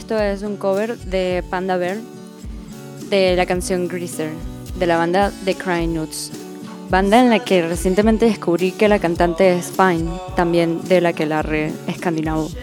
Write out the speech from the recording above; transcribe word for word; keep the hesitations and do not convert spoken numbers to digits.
esto es un cover de Panda Bear de la canción Greaser, de la banda The Crying Nuts, banda en la que recientemente descubrí que la cantante es Pine, también de la que la re escandinavo.